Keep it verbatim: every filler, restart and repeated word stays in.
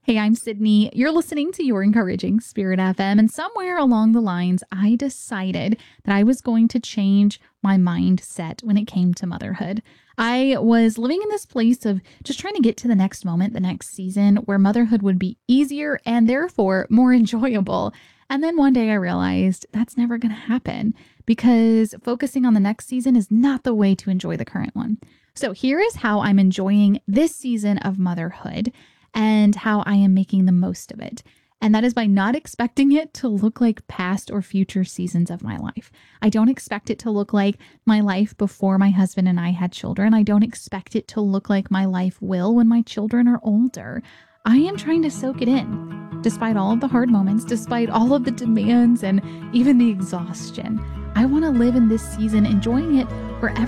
Hey, I'm Sydney. You're listening to Your Encouraging Spirit F M, and somewhere along the lines, I decided that I was going to change my mindset when it came to motherhood. I was living in this place of just trying to get to the next moment, the next season, where motherhood would be easier and therefore more enjoyable. And then one day I realized that's never going to happen because focusing on the next season is not the way to enjoy the current one. So here is how I'm enjoying this season of motherhood and how I am making the most of it. And that is by not expecting it to look like past or future seasons of my life. I don't expect it to look like my life before my husband and I had children. I don't expect it to look like my life will when my children are older. I am trying to soak it in, despite all of the hard moments, despite all of the demands and even the exhaustion. I want to live in this season, enjoying it forever.